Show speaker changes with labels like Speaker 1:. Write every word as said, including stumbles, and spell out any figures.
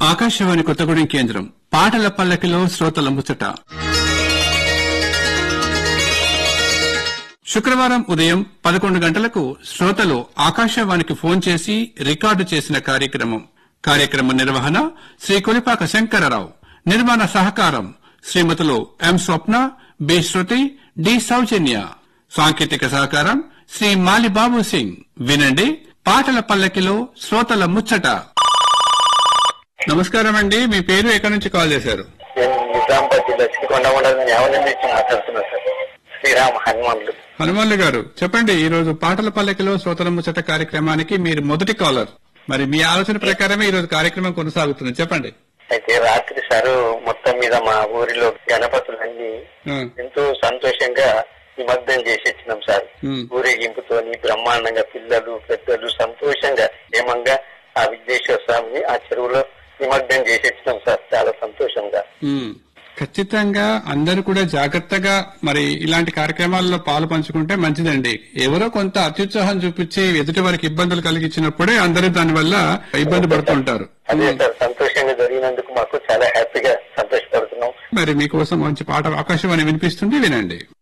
Speaker 1: ఆకాశవాణి కొత్తగూడెం కేంద్రం పాటల పల్లకిలో శ్రోతల ముచ్చట. శుక్రవారం ఉదయం పదకొండు గంటలకు శ్రోతలు ఆకాశవాణికి ఫోన్ చేసి రికార్డు చేసిన కార్యక్రమం. కార్యక్రమ నిర్వహణ శ్రీ కొలిపాక శంకరరావు. నిర్మాణ సహకారం శ్రీమతులు ఎం స్వప్న, బి శృతి, డి సౌజన్య. సాంకేతిక సహకారం శ్రీ మాలిబాబు సింగ్. వినండి పాటల పల్లకిలో శ్రోతల ముచ్చట. నమస్కారం అండి, మీ పేరు ఎక్కడి నుంచి కాల్ చేశారు?
Speaker 2: నిజామాబాద్ జిల్లా శ్రీకొండమండలం నుంచి మాట్లాడుతున్నా సార్. శ్రీరామ్ హనుమాన్లు.
Speaker 1: హనుమాన్లు గారు చెప్పండి, ఈ రోజు పాటల పల్లకిలో శ్రోతల ముచ్చట కార్యక్రమానికి మీరు మొదటి కాలర్. మరి మీ ఆలోచన ప్రకారమే ఈ రోజు కార్యక్రమం కొనసాగుతుంది, చెప్పండి.
Speaker 2: అయితే రాత్రి సారు మొత్తం మీద మా ఊరిలో గణపతులన్నీ ఎంతో సంతోషంగా నిమగ్నం చేసి ఇచ్చినాం సార్. ఊరేగింపుతోని బ్రహ్మాండంగా పిల్లలు పెద్దలు సంతోషంగా క్షేమంగా ఆ విఘ్నేశ్వర స్వామిని ఆ చెరువులో నిమగ్నం చేసి ఇచ్చినాం సార్. చాలా సంతోషంగా.
Speaker 1: ఖచ్చితంగా అందరూ కూడా జాగ్రత్తగా మరి ఇలాంటి కార్యక్రమాల్లో పాలు పంచుకుంటే మంచిదండి. ఎవరో కొంత అత్యుత్సాహం చూపించి ఎదుటి వారికి ఇబ్బందులు కలిగించినప్పుడే అందరూ దాని వల్ల ఇబ్బంది పడుతుంటారు.
Speaker 2: అదే సార్, సంతోషంగా జరిగినందుకు మాకు చాలా హ్యాపీగా సంతోషపడుతున్నాం.
Speaker 1: మరి మీకోసం మంచి పాట ఆకాశవాణి వినిపిస్తుంది, వినండి.